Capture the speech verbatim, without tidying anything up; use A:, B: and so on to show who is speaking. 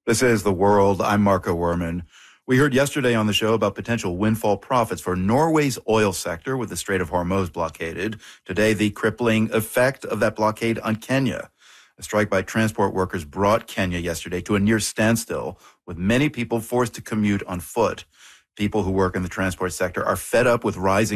A: This is The World. I'm Marco Werman. We heard yesterday on the show about potential windfall profits for Norway's oil sector with the Strait of Hormuz blockaded. Today, the crippling effect of that blockade on Kenya. A strike by transport workers brought Kenya yesterday to a near standstill, with many people forced to commute on foot. People who work in the transport sector are fed up with rising